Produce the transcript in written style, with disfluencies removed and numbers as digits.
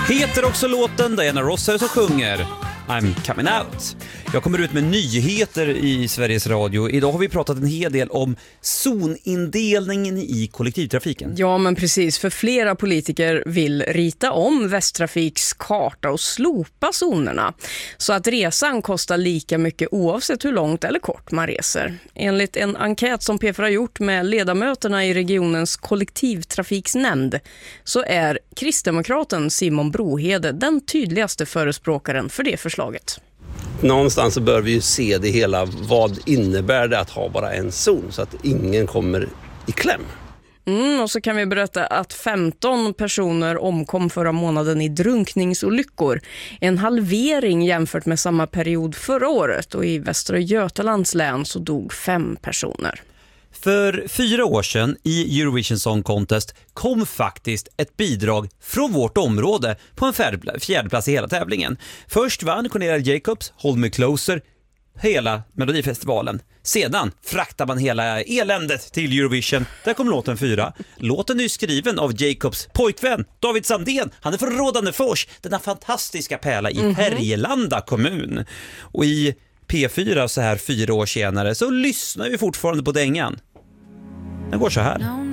Heter också låten Diana Ross som sjunger I'm coming out. Jag kommer ut med nyheter i Sveriges Radio. Idag har vi pratat en hel del om zonindelningen i kollektivtrafiken. Ja, men precis. För flera politiker vill rita om Västtrafiks karta och slopa zonerna. Så att resan kostar lika mycket oavsett hur långt eller kort man reser. Enligt en enkät som P4 har gjort med ledamöterna i regionens kollektivtrafiksnämnd så är kristdemokraten Simon Brohede den tydligaste förespråkaren för det förslaget. Någonstans så bör vi ju se det hela. Vad innebär det att ha bara en zon så att ingen kommer i kläm? Och så kan vi berätta att 15 personer omkom förra månaden i drunkningsolyckor. En halvering jämfört med samma period förra året, och i Västra Götalands län så dog 5 personer. För 4 år sedan i Eurovision Song Contest kom faktiskt ett bidrag från vårt område på en fjärde plats i hela tävlingen. Först vann Cornelia Jacobs Hold Me Closer hela Melodifestivalen. Sedan fraktar man hela eländet till Eurovision. Där kom låten 4. Låten är skriven av Jacobs pojkvän David Sandén. Han är från Rådannefors, denna fantastiska pärla i Härjelanda kommun. Och i P4 så här 4 år senare så lyssnar vi fortfarande på dängan. Den går så här.